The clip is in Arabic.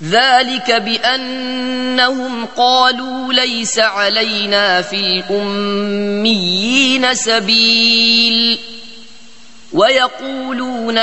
ذلك بأنهم قالوا ليس علينا في الأميين سبيل ويقولون